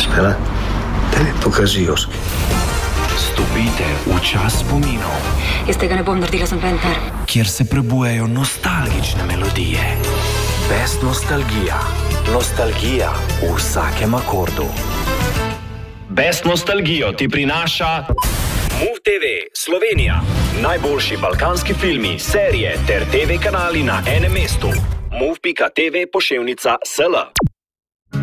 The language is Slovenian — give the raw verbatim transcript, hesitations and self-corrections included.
Spela, daj mi pokaži Joški. Stopite v čas spominov. Jaz tega ne bom naredila, sem ventar. Kjer se prebujajo nostalgične melodije. Best nostalgija. Nostalgija v vsakem akordu. Best nostalgijo ti prinaša Move te ve Slovenija. Najboljši balkanski filmi, serije ter te ve kanali na enem mestu. move pika te ve poševnica S L.